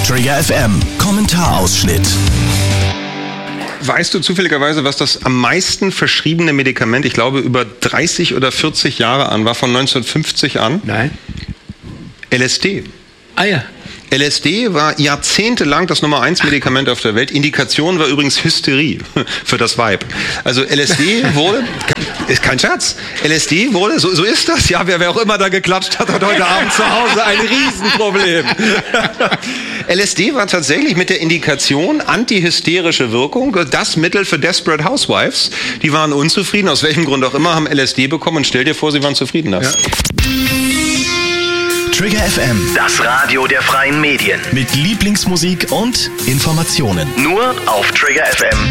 Trigger FM Kommentarausschnitt. Weißt du zufälligerweise, was das am meisten verschriebene Medikament, ich glaube über 30 oder 40 Jahre an war, von 1950 an? Nein. LSD. Ah ja. LSD war jahrzehntelang das Nummer 1 Medikament auf der Welt. Indikation war übrigens Hysterie für das Weib. Also LSD wurde, ist kein Scherz, LSD wurde, so ist das. Ja, wer auch immer da geklatscht hat, hat heute Abend zu Hause ein Riesenproblem. LSD war tatsächlich mit der Indikation antihysterische Wirkung das Mittel für Desperate Housewives. Die waren unzufrieden, aus welchem Grund auch immer, haben LSD bekommen und stell dir vor, sie waren zufrieden. Ja. Trigger FM, Das Radio der freien Medien. mit Lieblingsmusik und Informationen. Nur auf triggerfm.de.